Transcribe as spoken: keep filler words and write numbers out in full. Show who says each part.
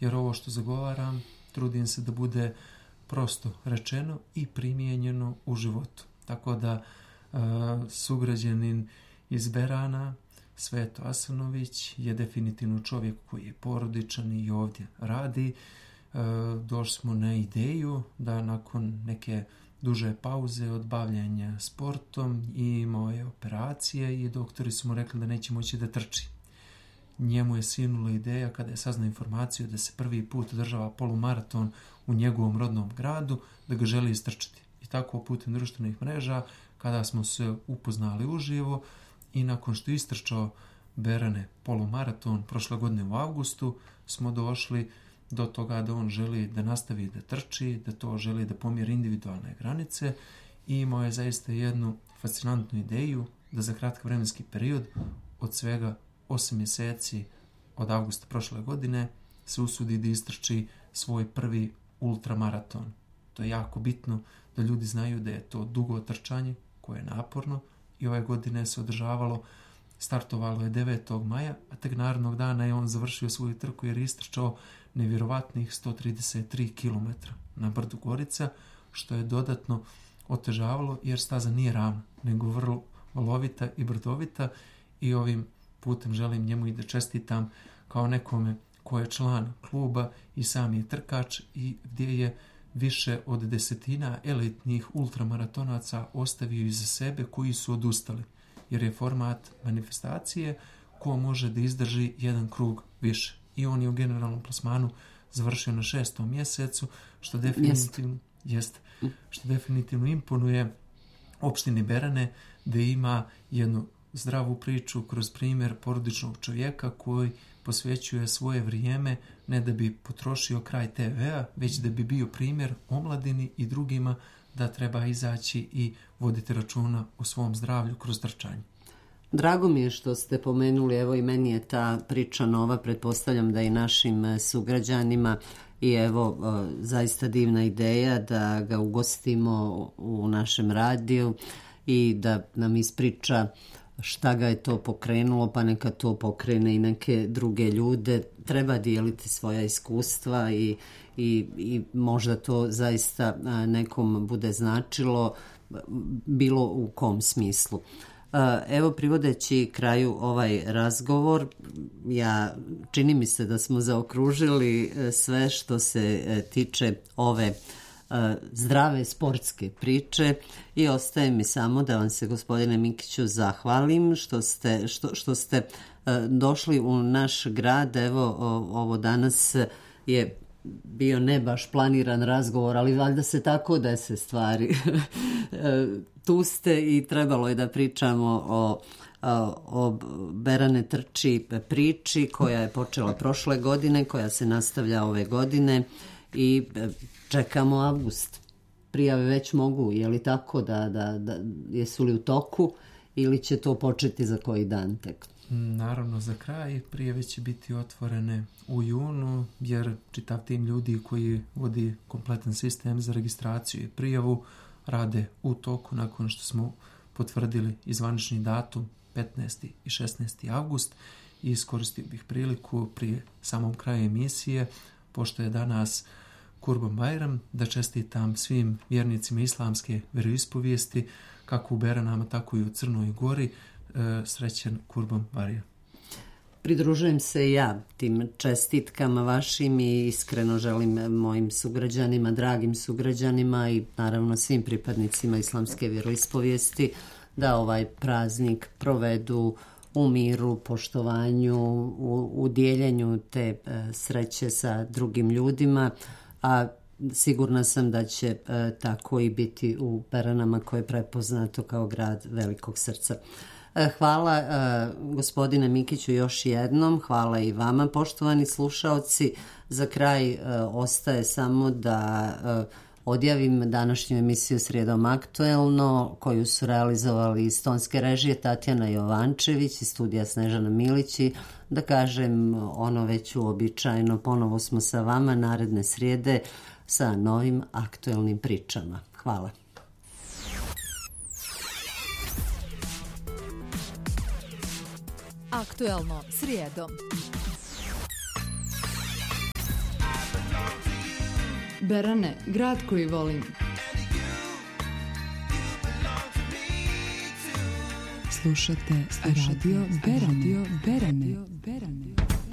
Speaker 1: jer ovo što zagovaram trudim se da bude prosto rečeno i primijenjeno u životu. Tako da uh, sugrađanin iz Berana, Sveto Asanović, je definitivno čovjek koji je porodičan i ovdje radi. Uh, došli smo na ideju da nakon neke duže pauze od bavljenja sportom i imao je operacije i doktori su mu rekli da neće moći da trči. Njemu je sinula ideja kada je saznao informaciju da se prvi put održava polumaraton u njegovom rodnom gradu, da ga želi istrčati. I tako putem društvenih mreža, kada smo se upoznali uživo i nakon što je istrčao Berane polumaraton prošle godine u avgustu, smo došli do toga da on želi da nastavi da trči, da to želi da pomjeri individualne granice i imao je zaista jednu fascinantnu ideju da za kratak vremenski period od svega osam mjeseci od avgusta prošle godine se usudi da istrči svoj prvi ultramaraton. To je jako bitno da ljudi znaju da je to dugo trčanje koje je naporno i ove godine se održavalo, startovalo je devetog maja, a tek narednog dana je on završio svoju trku jer je istrčao nevjerovatnih sto trideset tri kilometra na brdu Gorica, što je dodatno otežavalo jer staza nije ravna, nego vrlo valovita i brdovita i ovim putem želim njemu i da čestitam kao nekome ko je član kluba i sam je trkač i gdje je više od desetina elitnih ultramaratonaca ostavio iza sebe koji su odustali, jer je format manifestacije ko može da izdrži jedan krug više. I on je u generalnom plasmanu završio na šestom mjesecu, što definitivno, jest, što definitivno imponuje opštini Berane da ima jednu zdravu priču kroz primjer porodičnog čovjeka koji posvećuje svoje vrijeme ne da bi potrošio kraj te vea, već da bi bio primjer omladini i drugima da treba izaći i voditi računa o svom zdravlju kroz trčanje.
Speaker 2: Drago mi je što ste pomenuli, evo i meni je ta priča nova, pretpostavljam da i našim sugrađanima i evo zaista divna ideja da ga ugostimo u našem radiju i da nam ispriča šta ga je to pokrenulo, pa neka to pokrene i neke druge ljude. Treba dijeliti svoja iskustva i, i, i možda to zaista nekom bude značilo, bilo u kom smislu. Evo, privodeći kraju ovaj razgovor, ja čini mi se da smo zaokružili sve što se tiče ove zdrave sportske priče i ostaje mi samo da vam se, gospodine Mikiću, zahvalim što ste, što, što ste došli u naš grad. Evo, ovo danas je bio ne baš planiran razgovor, ali valjda se tako dese stvari. Tu ste i trebalo je da pričamo o, o, o Berane trči priči koja je počela prošle godine, koja se nastavlja ove godine i čekamo avgust. Prijave već mogu, je li tako, da, da, da jesu li u toku ili će to početi za koji dan tek?
Speaker 1: Naravno, za kraj prijave će biti otvorene u junu, jer čitav tim ljudi koji vodi kompletan sistem za registraciju i prijavu rade u toku nakon što smo potvrdili izvanični datum petnaesti i šesnaesti avgust i iskoristio bih priliku prije samom kraju emisije, pošto je danas Kurban Bajram, da čestitam svim vjernicima islamske vjeroispovijesti, kako u Beranama, tako i u Crnoj Gori, srećan Kurban Bajram.
Speaker 2: Pridružujem se i ja tim čestitkama vašim i iskreno želim mojim sugrađanima, dragim sugrađanima i naravno svim pripadnicima islamske vjeroispovijesti da ovaj praznik provedu u miru, poštovanju, u, u dijeljenju te e, sreće sa drugim ljudima, a sigurna sam da će e, tako i biti u Beranama koje je prepoznato kao grad velikog srca. Hvala uh, gospodine Mikiću još jednom, hvala i vama poštovani slušaoci. Za kraj uh, ostaje samo da uh, odjavim današnju emisiju Srijedom aktuelno koju su realizovali iz tonske režije Tatjana Jovančević i studija Snežana Milić i da kažem ono već uobičajeno, ponovo smo sa vama naredne srijede sa novim aktuelnim pričama. Hvala.
Speaker 3: Aktuelno srijedom. Berane, grad koji volim.
Speaker 4: Slušate, Slušate radio Berane, radio Berane, Berane.